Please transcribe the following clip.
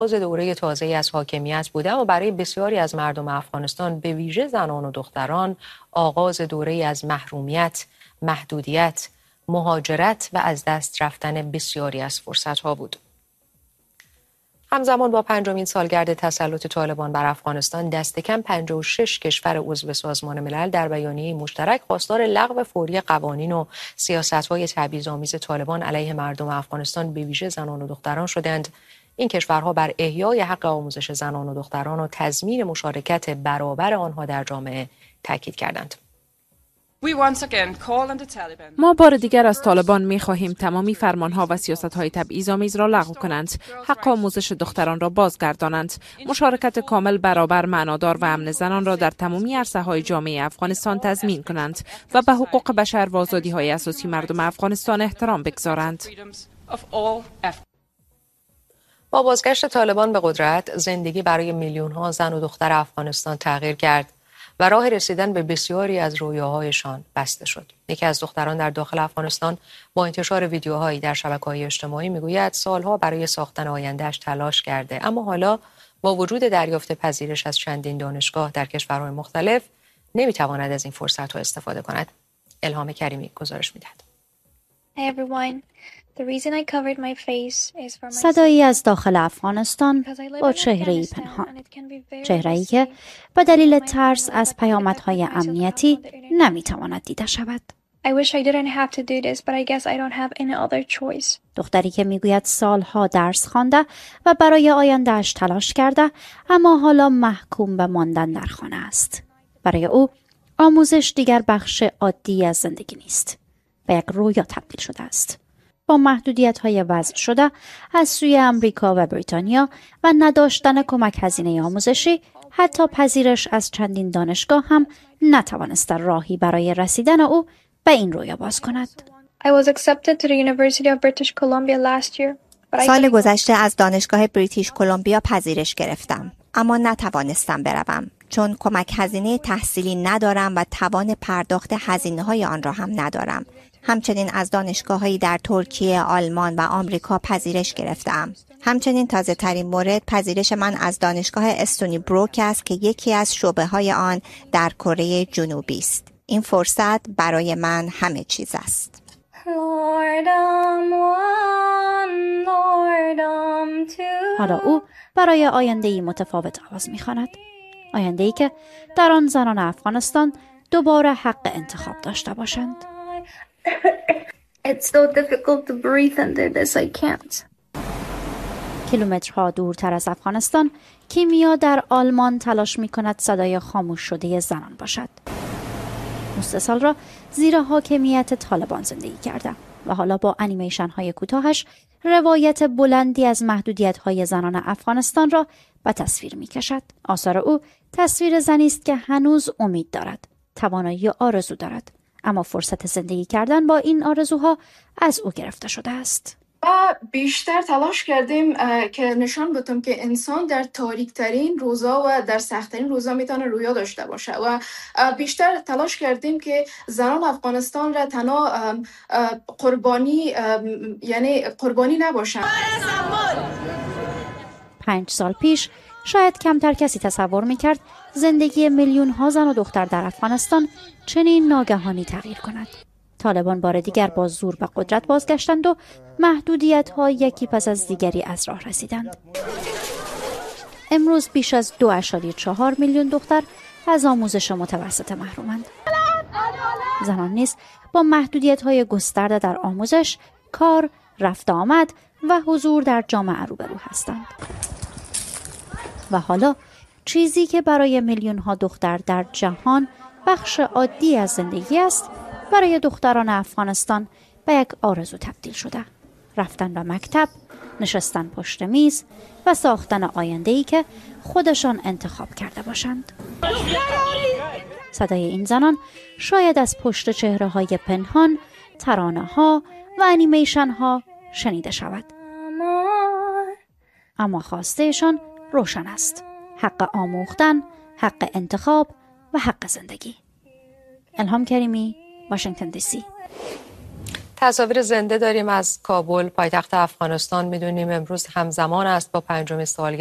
آغاز دوره تازه‌ای از حاکمیت بوده و برای بسیاری از مردم افغانستان به ویژه زنان و دختران آغاز دوره‌ای از محرومیت، محدودیت، مهاجرت و از دست رفتن بسیاری از فرصت‌ها بود. همزمان با پنجمین سالگرد تسلط طالبان بر افغانستان، دست کم 56 کشور عضو سازمان ملل در بیانیه مشترک خواستار لغو فوری قوانین و سیاست‌های تبعیض‌آمیز طالبان علیه مردم افغانستان به ویژه زنان و دختران شدند. این کشورها بر احیای حق آموزش زنان و دختران و تضمین مشارکت برابر آنها در جامعه تاکید کردند. ما بار دیگر از طالبان می‌خواهیم تمامی فرمانها و سیاست‌های تبعیض‌آمیز را لغو کنند، حق آموزش دختران را بازگردانند، مشارکت کامل، برابر، معنادار و امن زنان را در تمامی عرصه‌های جامعه افغانستان تضمین کنند و به حقوق بشر و آزادی‌های اساسی مردم افغانستان احترام بگذارند. با بازگشت طالبان به قدرت، زندگی برای میلیون‌ها زن و دختر افغانستان تغییر کرد و راه رسیدن به بسیاری از رویاهایشان بسته شد. یکی از دختران در داخل افغانستان با انتشار ویدیوهایی در شبکه‌های اجتماعی میگوید سالها برای ساختن آینده‌اش تلاش کرده، اما حالا با وجود دریافت پذیرش از چندین دانشگاه در کشورهای مختلف نمیتواند از این فرصت‌ها استفاده کند. الهام کریمی گزارش می‌دهد. صدایی از داخل افغانستان با چهره‌ای پنهان، چهره‌ای که به دلیل ترس از پیامدهای امنیتی نمیتواند دیده شود. دختری که میگوید سالها درس خوانده و برای آینده‌اش تلاش کرده، اما حالا محکوم به ماندن در خانه است. برای او آموزش دیگر بخش عادی از زندگی نیست، به یک رویا تبدیل شده است. با محدودیت‌های وضع شده از سوی امریکا و بریتانیا و نداشتن کمک هزینه آموزشی، حتی پذیرش از چندین دانشگاه هم نتوانسته راهی برای رسیدن او به این رویا باز کند. سال گذشته از دانشگاه بریتیش کلمبیا پذیرش گرفتم، اما نتوانستم بروم چون کمک هزینه تحصیلی ندارم و توان پرداخت هزینه‌های آن را هم ندارم. همچنین از دانشگاه‌هایی در ترکیه، آلمان و آمریکا پذیرش گرفتم. همچنین تازه ترین مورد پذیرش من از دانشگاه استونی بروک است که یکی از شعبه‌های آن در کره جنوبی است. این فرصت برای من همه چیز است. حالا او برای آینده‌ای متفاوت آواز می‌خواند. آینده‌ای که در آن زنان افغانستان دوباره حق انتخاب داشته باشند. It's so difficult to breathe under this. I can't. کیلومترها دورتر از افغانستان، کیمیا در آلمان تلاش می‌کند صدای خاموش شده زنان باشد. نصف سال را زیر حاکمیت طالبان زندگی کرده و حالا با انیمیشن‌های کوتاهش روایت بلندی از محدودیت‌های زنان افغانستان را به تصویر می‌کشد. آثار او تصویر زنی است که هنوز امید دارد، توانایی آرزو دارد، اما فرصت زندگی کردن با این آرزوها از او گرفته شده است. بیشتر تلاش کردیم که نشان بدیم که انسان در تاریک‌ترین روزا و در سخت‌ترین روزا میتونه رویا داشته باشه و بیشتر تلاش کردیم که زنان افغانستان را تنها قربانی نباشند. 5 سال پیش شاید کمتر کسی تصور میکرد زندگی میلیون ها زن و دختر در افغانستان چنین ناگهانی تغییر کند. طالبان بار دیگر با زور به قدرت بازگشتند و محدودیت ها یکی پس از دیگری از راه رسیدند. امروز بیش از 2.4 میلیون دختر از آموزش متوسط محرومند. زنان نیز با محدودیت های گسترده در آموزش، کار، رفت آمد و حضور در جامعه روبرو هستند. و حالا چیزی که برای میلیون ها دختر در جهان بخش عادی از زندگی است، برای دختران افغانستان به یک آرزو تبدیل شده. رفتن به مکتب، نشستن پشت میز و ساختن آینده‌ای که خودشان انتخاب کرده باشند. صدای این زنان شاید از پشت چهره‌های پنهان، ترانه‌ها و انیمیشن‌ها شنیده شود. اما خواستهشان روشن است: حق آموختن، حق انتخاب و حق زندگی. الهام کریمی، واشنگتن دی سی. تصاویر زنده داریم از کابل، پایتخت افغانستان. میدونیم امروز همزمان است با 5مین سالگرد